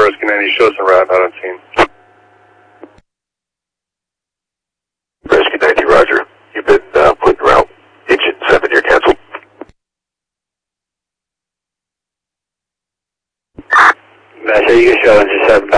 Rescue 90, show us a route, not on scene. Rescue 90, roger. You've been put en route. Engine 7, you're canceled. Master, you can show engine 7.